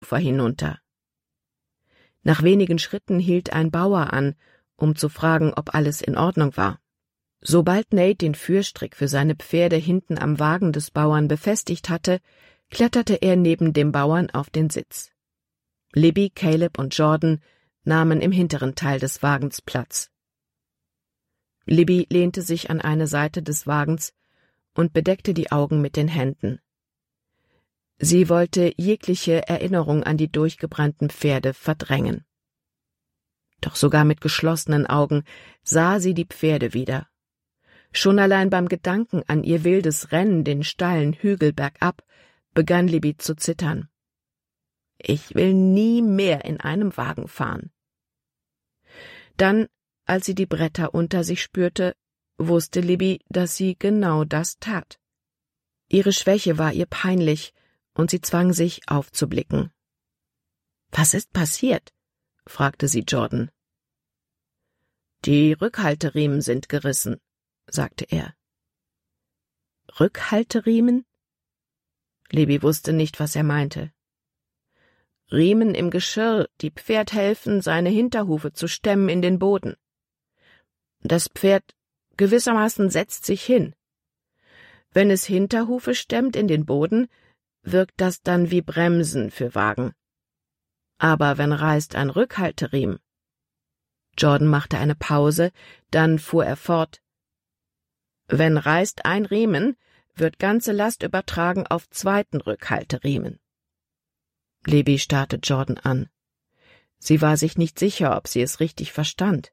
Flussufer hinunter. Nach wenigen Schritten hielt ein Bauer an, um zu fragen, ob alles in Ordnung war. Sobald Nate den Führstrick für seine Pferde hinten am Wagen des Bauern befestigt hatte, kletterte er neben dem Bauern auf den Sitz. Libby, Caleb und Jordan nahmen im hinteren Teil des Wagens Platz. Libby lehnte sich an eine Seite des Wagens und bedeckte die Augen mit den Händen. Sie wollte jegliche Erinnerung an die durchgebrannten Pferde verdrängen. Doch sogar mit geschlossenen Augen sah sie die Pferde wieder. Schon allein beim Gedanken an ihr wildes Rennen den steilen Hügel bergab begann Libby zu zittern. »Ich will nie mehr in einem Wagen fahren.« Dann, als sie die Bretter unter sich spürte, wusste Libby, dass sie genau das tat. Ihre Schwäche war ihr peinlich, und sie zwang sich, aufzublicken. »Was ist passiert?« fragte sie Jordan. »Die Rückhalteriemen sind gerissen«, sagte er. »Rückhalteriemen?« Libby wusste nicht, was er meinte. »Riemen im Geschirr, die Pferd helfen, seine Hinterhufe zu stemmen in den Boden. Das Pferd gewissermaßen setzt sich hin. Wenn es Hinterhufe stemmt in den Boden, wirkt das dann wie Bremsen für Wagen. Aber wenn reißt ein Rückhalteriemen?« Jordan machte eine Pause, dann fuhr er fort. »Wenn reißt ein Riemen, wird ganze Last übertragen auf zweiten Rückhalteriemen.« Libby starrte Jordan an. Sie war sich nicht sicher, ob sie es richtig verstand.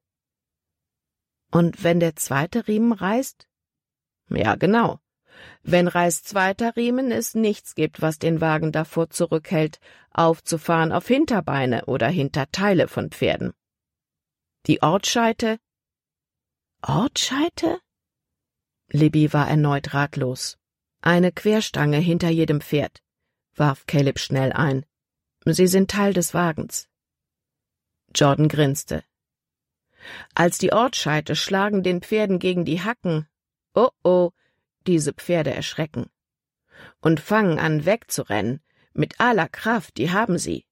»Und wenn der zweite Riemen reißt?« »Ja, genau. Wenn reißt zweiter Riemen es nichts gibt, was den Wagen davor zurückhält, aufzufahren auf Hinterbeine oder Hinterteile von Pferden. Die Ortscheite?« »Ortscheite?« Libby war erneut ratlos. »Eine Querstange hinter jedem Pferd«, warf Caleb schnell ein. »Sie sind Teil des Wagens.« Jordan grinste. »Als die Ortscheite schlagen den Pferden gegen die Hacken. Oh, diese Pferde erschrecken. Und fangen an wegzurennen. Mit aller Kraft, die haben sie.«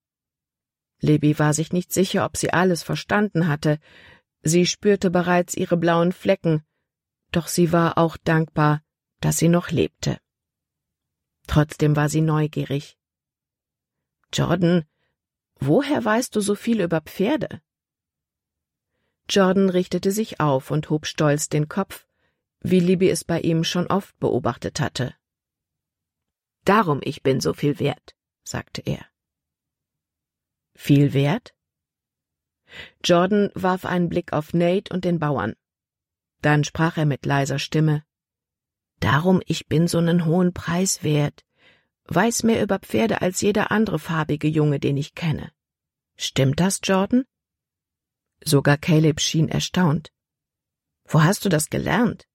Libby war sich nicht sicher, ob sie alles verstanden hatte. Sie spürte bereits ihre blauen Flecken, doch sie war auch dankbar, dass sie noch lebte. Trotzdem war sie neugierig. »Jordan, woher weißt du so viel über Pferde?« Jordan richtete sich auf und hob stolz den Kopf, wie Libby es bei ihm schon oft beobachtet hatte. »Darum ich bin so viel wert«, sagte er. »Viel wert?« Jordan warf einen Blick auf Nate und den Bauern. Dann sprach er mit leiser Stimme. »Darum ich bin so nen hohen Preis wert, weiß mehr über Pferde als jeder andere farbige Junge, den ich kenne. Stimmt das, Jordan?« Sogar Caleb schien erstaunt. »Wo hast du das gelernt?«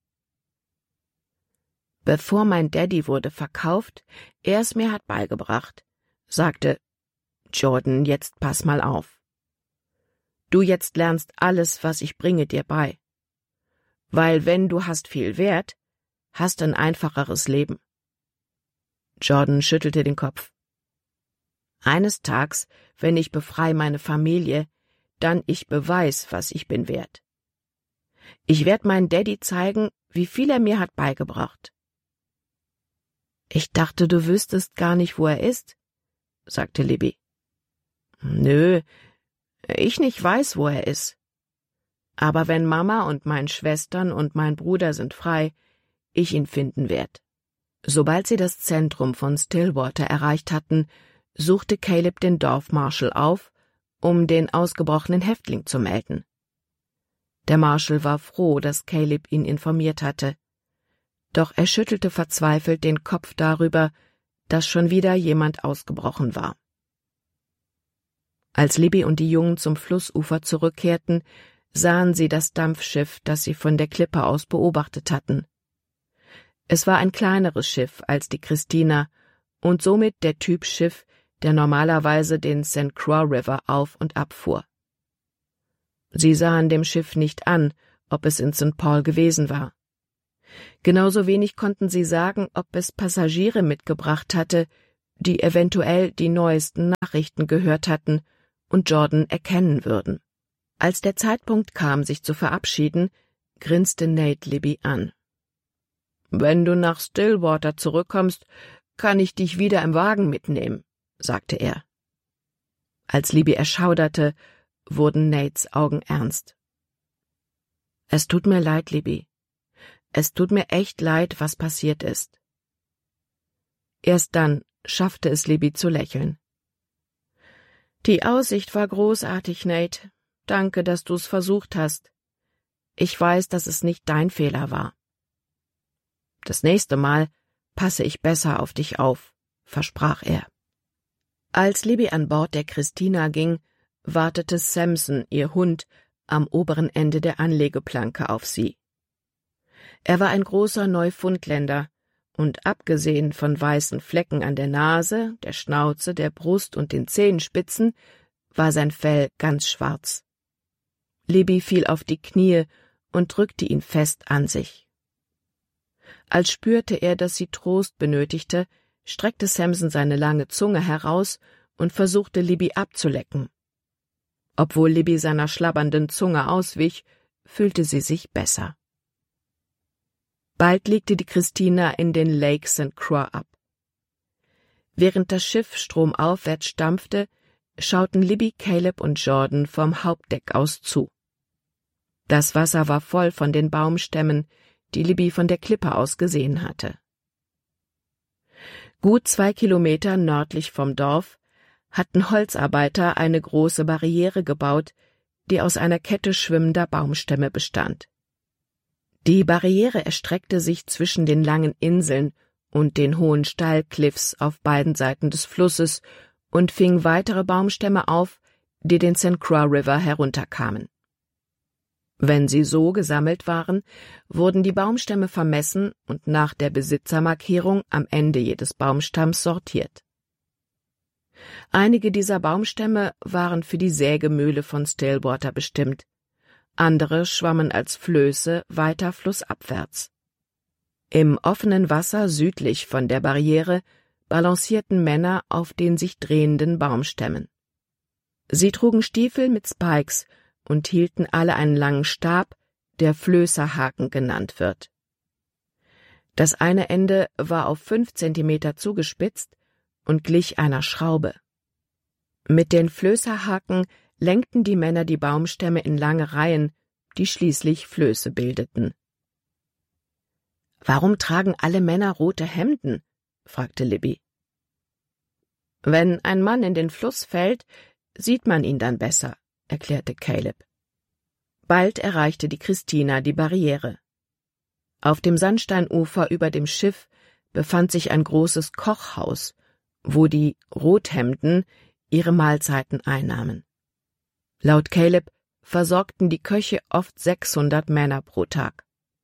»Bevor mein Daddy wurde verkauft, er es mir hat beigebracht«, sagte Jordan, »jetzt pass mal auf. Du jetzt lernst alles, was ich bringe, dir bei. Weil wenn du hast viel Wert, hast ein einfacheres Leben.« Jordan schüttelte den Kopf. »Eines Tags, wenn ich befreie meine Familie, dann ich beweis, was ich bin wert. Ich werd meinen Daddy zeigen, wie viel er mir hat beigebracht.« »Ich dachte, du wüsstest gar nicht, wo er ist«, sagte Libby. »Nö, ich nicht weiß, wo er ist. Aber wenn Mama und meine Schwestern und mein Bruder sind frei, ich ihn finden werd.« Sobald sie das Zentrum von Stillwater erreicht hatten, suchte Caleb den Dorfmarschall auf, um den ausgebrochenen Häftling zu melden. Der Marschall war froh, dass Caleb ihn informiert hatte. Doch er schüttelte verzweifelt den Kopf darüber, dass schon wieder jemand ausgebrochen war. Als Libby und die Jungen zum Flussufer zurückkehrten, sahen sie das Dampfschiff, das sie von der Klippe aus beobachtet hatten. Es war ein kleineres Schiff als die Christina und somit der Typ Schiff, der normalerweise den St. Croix River auf- und abfuhr. Sie sahen dem Schiff nicht an, ob es in St. Paul gewesen war. Genauso wenig konnten sie sagen, ob es Passagiere mitgebracht hatte, die eventuell die neuesten Nachrichten gehört hatten und Jordan erkennen würden. Als der Zeitpunkt kam, sich zu verabschieden, grinste Nate Libby an. »Wenn du nach Stillwater zurückkommst, kann ich dich wieder im Wagen mitnehmen«, sagte er. Als Libby erschauderte, wurden Nates Augen ernst. »Es tut mir leid, Libby. Es tut mir echt leid, was passiert ist.« Erst dann schaffte es Libby zu lächeln. »Die Aussicht war großartig, Nate. Danke, dass du es versucht hast. Ich weiß, dass es nicht dein Fehler war. Das nächste Mal passe ich besser auf dich auf«, versprach er. Als Libby an Bord der Christina ging, wartete Samson, ihr Hund, am oberen Ende der Anlegeplanke auf sie. Er war ein großer Neufundländer, und abgesehen von weißen Flecken an der Nase, der Schnauze, der Brust und den Zehenspitzen, war sein Fell ganz schwarz. Libby fiel auf die Knie und drückte ihn fest an sich. Als spürte er, dass sie Trost benötigte, streckte Samson seine lange Zunge heraus und versuchte, Libby abzulecken. Obwohl Libby seiner schlabbernden Zunge auswich, fühlte sie sich besser. Bald legte die Christina in den Lake St. Croix ab. Während das Schiff stromaufwärts stampfte, schauten Libby, Caleb und Jordan vom Hauptdeck aus zu. Das Wasser war voll von den Baumstämmen, die Libby von der Klippe aus gesehen hatte. Gut 2 Kilometer nördlich vom Dorf hatten Holzarbeiter eine große Barriere gebaut, die aus einer Kette schwimmender Baumstämme bestand. Die Barriere erstreckte sich zwischen den langen Inseln und den hohen Steilkliffs auf beiden Seiten des Flusses und fing weitere Baumstämme auf, die den St. Croix River herunterkamen. Wenn sie so gesammelt waren, wurden die Baumstämme vermessen und nach der Besitzermarkierung am Ende jedes Baumstamms sortiert. Einige dieser Baumstämme waren für die Sägemühle von Stillwater bestimmt, andere schwammen als Flöße weiter flussabwärts. Im offenen Wasser südlich von der Barriere balancierten Männer auf den sich drehenden Baumstämmen. Sie trugen Stiefel mit Spikes und hielten alle einen langen Stab, der Flößerhaken genannt wird. Das eine Ende war auf 5 Zentimeter zugespitzt und glich einer Schraube. Mit den Flößerhaken lenkten die Männer die Baumstämme in lange Reihen, die schließlich Flöße bildeten. »Warum tragen alle Männer rote Hemden?« fragte Libby. »Wenn ein Mann in den Fluss fällt, sieht man ihn dann besser«, erklärte Caleb. Bald erreichte die Christina die Barriere. Auf dem Sandsteinufer über dem Schiff befand sich ein großes Kochhaus, wo die Rothemden ihre Mahlzeiten einnahmen. Laut Caleb versorgten die Köche oft 600 Männer pro Tag.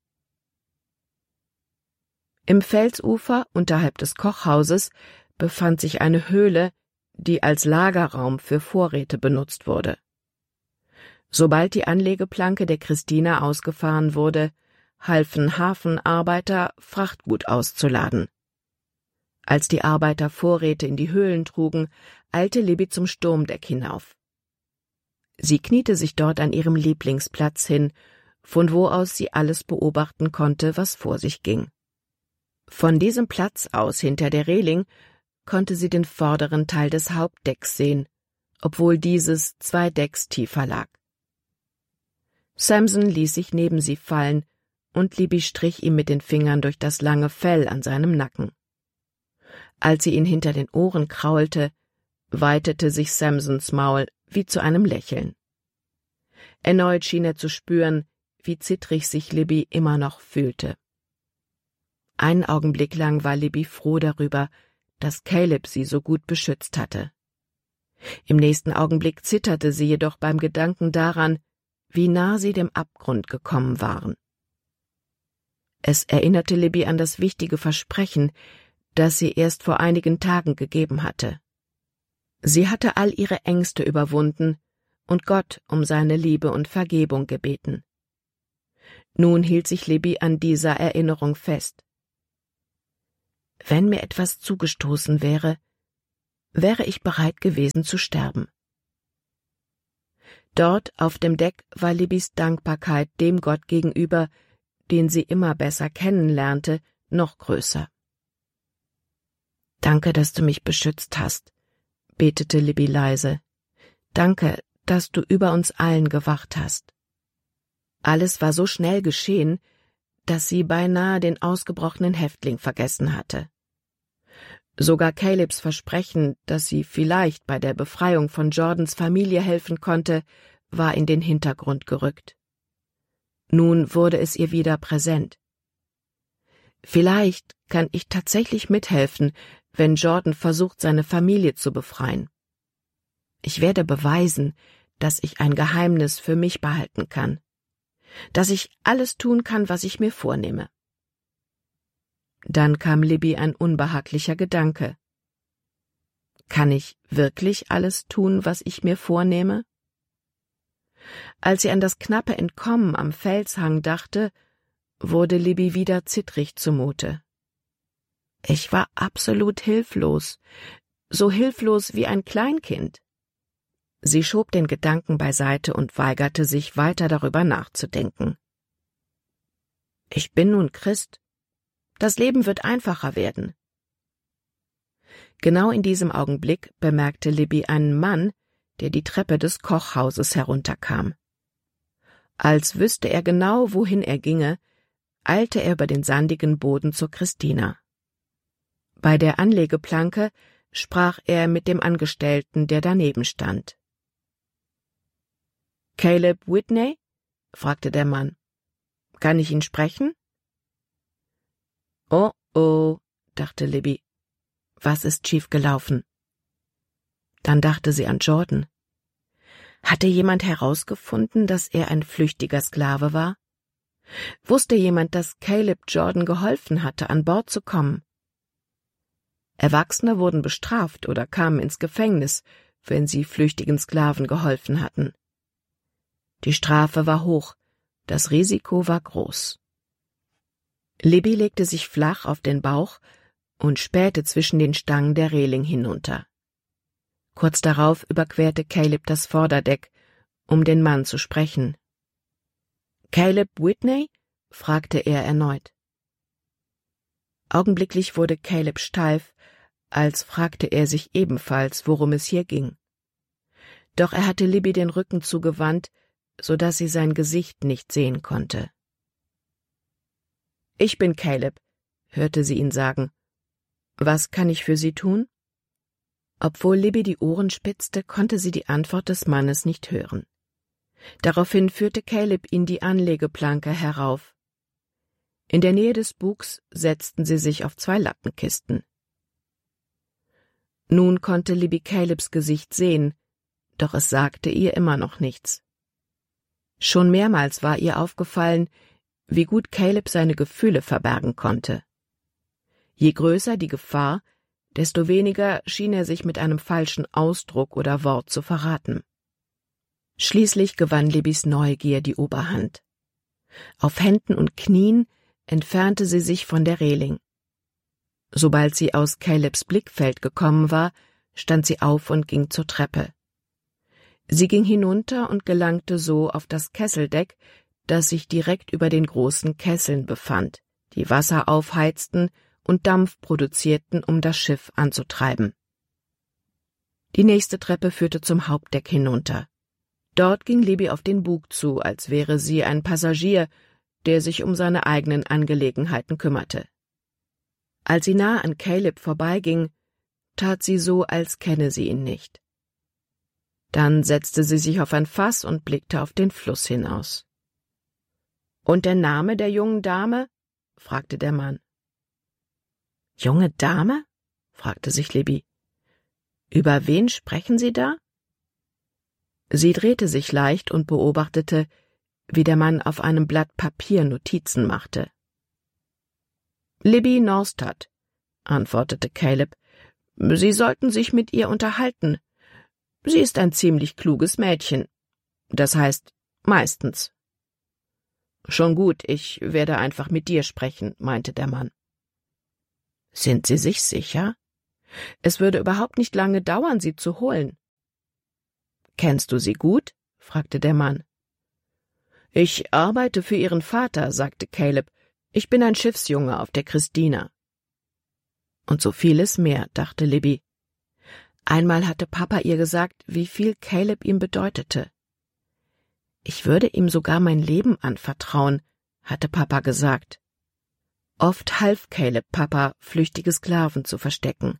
Im Felsufer unterhalb des Kochhauses befand sich eine Höhle, die als Lagerraum für Vorräte benutzt wurde. Sobald die Anlegeplanke der Christina ausgefahren wurde, halfen Hafenarbeiter, Frachtgut auszuladen. Als die Arbeiter Vorräte in die Höhlen trugen, eilte Libby zum Sturmdeck hinauf. Sie kniete sich dort an ihrem Lieblingsplatz hin, von wo aus sie alles beobachten konnte, was vor sich ging. Von diesem Platz aus hinter der Reling konnte sie den vorderen Teil des Hauptdecks sehen, obwohl dieses 2 Decks tiefer lag. Samson ließ sich neben sie fallen, und Libby strich ihm mit den Fingern durch das lange Fell an seinem Nacken. Als sie ihn hinter den Ohren kraulte, weitete sich Samsons Maul wie zu einem Lächeln. Erneut schien er zu spüren, wie zittrig sich Libby immer noch fühlte. Einen Augenblick lang war Libby froh darüber, dass Caleb sie so gut beschützt hatte. Im nächsten Augenblick zitterte sie jedoch beim Gedanken daran, wie nah sie dem Abgrund gekommen waren. Es erinnerte Libby an das wichtige Versprechen, das sie erst vor einigen Tagen gegeben hatte. Sie hatte all ihre Ängste überwunden und Gott um seine Liebe und Vergebung gebeten. Nun hielt sich Libby an dieser Erinnerung fest. Wenn mir etwas zugestoßen wäre, wäre ich bereit gewesen zu sterben. Dort auf dem Deck war Libbys Dankbarkeit dem Gott gegenüber, den sie immer besser kennenlernte, noch größer. »Danke, dass du mich beschützt hast«, betete Libby leise. »Danke, dass du über uns allen gewacht hast.« Alles war so schnell geschehen, dass sie beinahe den ausgebrochenen Häftling vergessen hatte. Sogar Calebs Versprechen, dass sie vielleicht bei der Befreiung von Jordans Familie helfen konnte, war in den Hintergrund gerückt. Nun wurde es ihr wieder präsent. Vielleicht kann ich tatsächlich mithelfen, wenn Jordan versucht, seine Familie zu befreien. Ich werde beweisen, dass ich ein Geheimnis für mich behalten kann, dass ich alles tun kann, was ich mir vornehme. Dann kam Libby ein unbehaglicher Gedanke. Kann ich wirklich alles tun, was ich mir vornehme? Als sie an das knappe Entkommen am Felshang dachte, wurde Libby wieder zittrig zumute. Ich war absolut hilflos, so hilflos wie ein Kleinkind. Sie schob den Gedanken beiseite und weigerte sich, weiter darüber nachzudenken. Ich bin nun Christ. Das Leben wird einfacher werden. Genau in diesem Augenblick bemerkte Libby einen Mann, der die Treppe des Kochhauses herunterkam. Als wüsste er genau, wohin er ginge, eilte er über den sandigen Boden zur Christina. Bei der Anlegeplanke sprach er mit dem Angestellten, der daneben stand. »Caleb Whitney?« fragte der Mann. »Kann ich ihn sprechen?« »Oh, oh«, dachte Libby. »Was ist schief gelaufen?« Dann dachte sie an Jordan. Hatte jemand herausgefunden, dass er ein flüchtiger Sklave war? Wusste jemand, dass Caleb Jordan geholfen hatte, an Bord zu kommen? Erwachsene wurden bestraft oder kamen ins Gefängnis, wenn sie flüchtigen Sklaven geholfen hatten. Die Strafe war hoch, das Risiko war groß. Libby legte sich flach auf den Bauch und spähte zwischen den Stangen der Reling hinunter. Kurz darauf überquerte Caleb das Vorderdeck, um den Mann zu sprechen. »Caleb Whitney?« fragte er erneut. Augenblicklich wurde Caleb steif, als fragte er sich ebenfalls, worum es hier ging. Doch er hatte Libby den Rücken zugewandt, so dass sie sein Gesicht nicht sehen konnte. »Ich bin Caleb«, hörte sie ihn sagen. »Was kann ich für Sie tun?« Obwohl Libby die Ohren spitzte, konnte sie die Antwort des Mannes nicht hören. Daraufhin führte Caleb ihn die Anlegeplanke herauf. In der Nähe des Bugs setzten sie sich auf 2 Lattenkisten. Nun konnte Libby Calebs Gesicht sehen, doch es sagte ihr immer noch nichts. Schon mehrmals war ihr aufgefallen, wie gut Caleb seine Gefühle verbergen konnte. Je größer die Gefahr, desto weniger schien er sich mit einem falschen Ausdruck oder Wort zu verraten. Schließlich gewann Libbys Neugier die Oberhand. Auf Händen und Knien entfernte sie sich von der Reling. Sobald sie aus Calebs Blickfeld gekommen war, stand sie auf und ging zur Treppe. Sie ging hinunter und gelangte so auf das Kesseldeck, das sich direkt über den großen Kesseln befand, die Wasser aufheizten und Dampf produzierten, um das Schiff anzutreiben. Die nächste Treppe führte zum Hauptdeck hinunter. Dort ging Libby auf den Bug zu, als wäre sie ein Passagier, der sich um seine eigenen Angelegenheiten kümmerte. Als sie nah an Caleb vorbeiging, tat sie so, als kenne sie ihn nicht. Dann setzte sie sich auf ein Fass und blickte auf den Fluss hinaus. »Und der Name der jungen Dame?« fragte der Mann. »Junge Dame?« fragte sich Libby. »Über wen sprechen Sie da?« Sie drehte sich leicht und beobachtete, wie der Mann auf einem Blatt Papier Notizen machte. »Libby Norstad«, antwortete Caleb. »Sie sollten sich mit ihr unterhalten. Sie ist ein ziemlich kluges Mädchen. Das heißt, meistens.« »Schon gut, ich werde einfach mit dir sprechen«, meinte der Mann. »Sind Sie sich sicher? Es würde überhaupt nicht lange dauern, sie zu holen. »Kennst du sie gut?« fragte der Mann. »Ich arbeite für ihren Vater«, sagte Caleb. »Ich bin ein Schiffsjunge auf der Christina.« Und so vieles mehr, dachte Libby. Einmal hatte Papa ihr gesagt, wie viel Caleb ihm bedeutete. »Ich würde ihm sogar mein Leben anvertrauen«, hatte Papa gesagt. Oft half Caleb Papa, flüchtige Sklaven zu verstecken.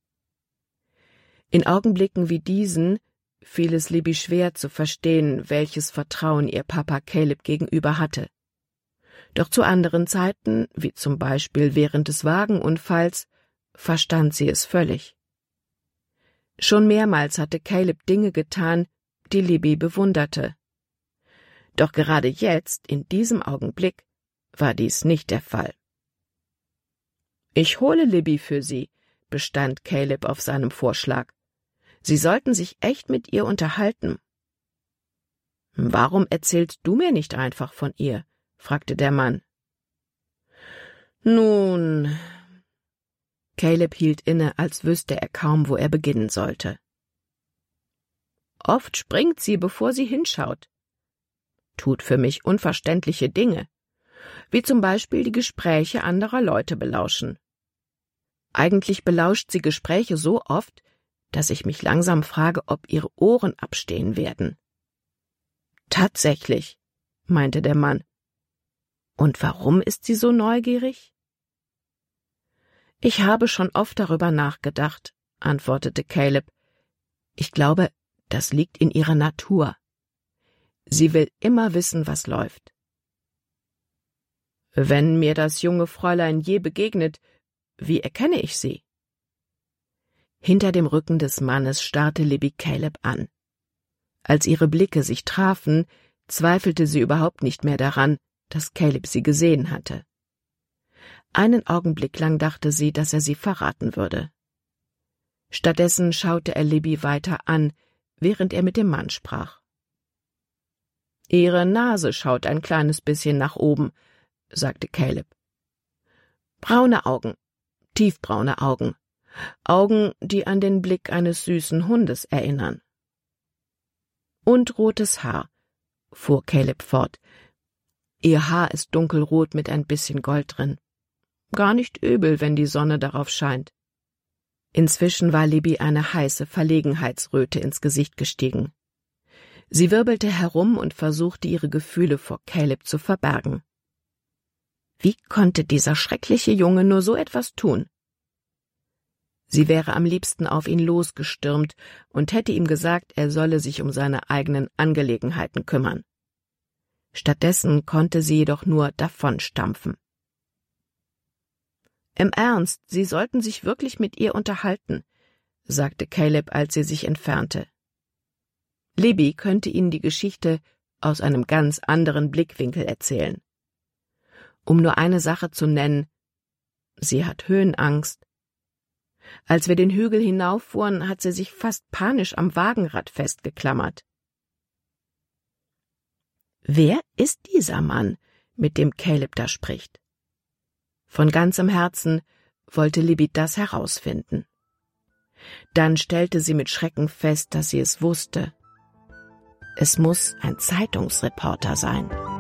In Augenblicken wie diesen fiel es Libby schwer zu verstehen, welches Vertrauen ihr Papa Caleb gegenüber hatte. Doch zu anderen Zeiten, wie zum Beispiel während des Wagenunfalls, verstand sie es völlig. Schon mehrmals hatte Caleb Dinge getan, die Libby bewunderte. Doch gerade jetzt, in diesem Augenblick, war dies nicht der Fall. »Ich hole Libby für Sie«, bestand Caleb auf seinem Vorschlag. »Sie sollten sich echt mit ihr unterhalten.« »Warum erzählst du mir nicht einfach von ihr?« fragte der Mann. »Nun...« Caleb hielt inne, als wüsste er kaum, wo er beginnen sollte. »Oft springt sie, bevor sie hinschaut. Tut für mich unverständliche Dinge, wie zum Beispiel die Gespräche anderer Leute belauschen. Eigentlich belauscht sie Gespräche so oft, dass ich mich langsam frage, ob ihre Ohren abstehen werden.« »Tatsächlich«, meinte der Mann. »Und warum ist sie so neugierig?« »Ich habe schon oft darüber nachgedacht«, antwortete Caleb. »Ich glaube, das liegt in ihrer Natur. Sie will immer wissen, was läuft.« »Wenn mir das junge Fräulein je begegnet, wie erkenne ich sie?« Hinter dem Rücken des Mannes starrte Libby Caleb an. Als ihre Blicke sich trafen, zweifelte sie überhaupt nicht mehr daran, dass Caleb sie gesehen hatte. Einen Augenblick lang dachte sie, dass er sie verraten würde. Stattdessen schaute er Libby weiter an, während er mit dem Mann sprach. »Ihre Nase schaut ein kleines bisschen nach oben«, sagte Caleb. »Braune Augen, tiefbraune Augen, Augen, die an den Blick eines süßen Hundes erinnern.« »Und rotes Haar«, fuhr Caleb fort. »Ihr Haar ist dunkelrot mit ein bisschen Gold drin. Gar nicht übel, wenn die Sonne darauf scheint.« Inzwischen war Libby eine heiße Verlegenheitsröte ins Gesicht gestiegen. Sie wirbelte herum und versuchte, ihre Gefühle vor Caleb zu verbergen. Wie konnte dieser schreckliche Junge nur so etwas tun? Sie wäre am liebsten auf ihn losgestürmt und hätte ihm gesagt, er solle sich um seine eigenen Angelegenheiten kümmern. Stattdessen konnte sie jedoch nur davonstampfen. »Im Ernst, Sie sollten sich wirklich mit ihr unterhalten«, sagte Caleb, als sie sich entfernte. Libby könnte ihnen die Geschichte aus einem ganz anderen Blickwinkel erzählen. Um nur eine Sache zu nennen, sie hat Höhenangst. Als wir den Hügel hinauffuhren, hat sie sich fast panisch am Wagenrad festgeklammert. Wer ist dieser Mann, mit dem Caleb da spricht? Von ganzem Herzen wollte Libby das herausfinden. Dann stellte sie mit Schrecken fest, dass sie es wusste. Es muss ein Zeitungsreporter sein.